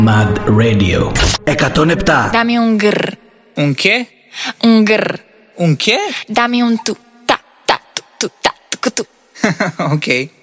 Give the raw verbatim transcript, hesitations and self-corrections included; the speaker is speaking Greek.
Mad Radio εκατόν επτά. Dame un grr. Un qué? Un grr. Un qué? Dame un tu ta ta tu tu ta tu tu. Ok.